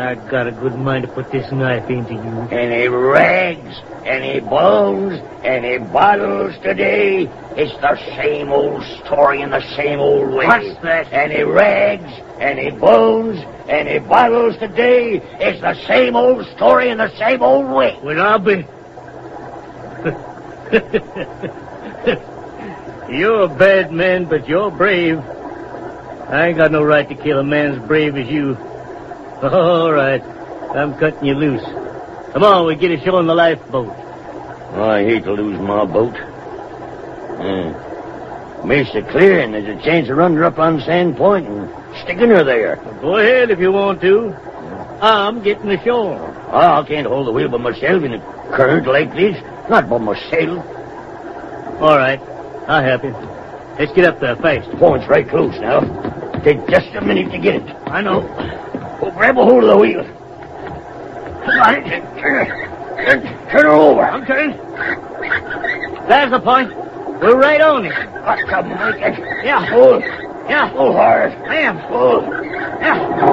I got a good mind to put this knife into you. Any rags, any bones, any bottles today, it's the same old story in the same old way. What's that? Any rags, any bones, any bottles today, it's the same old story in the same old way. Well, I'll be... You're a bad man, but you're brave. I ain't got no right to kill a man as brave as you. All right. I'm cutting you loose. Come on, we get ashore on the lifeboat. Oh, I hate to lose my boat. Makes it clear, and there's a chance of running her up on Sand Point and sticking her there. Well, go ahead if you want to. I'm getting ashore. I can't hold the wheel by myself in a current like this. Not by myself. All right. I'll help you. Let's get up there fast. The point's right close now. Take just a minute to get it. I know. Oh, grab a hold of the wheel. Come on, turn her over. I'm turning. There's the point. We're right on it. Come on, make it. Yeah. Pull. Yeah. Pull hard. I am. Pull. Yeah.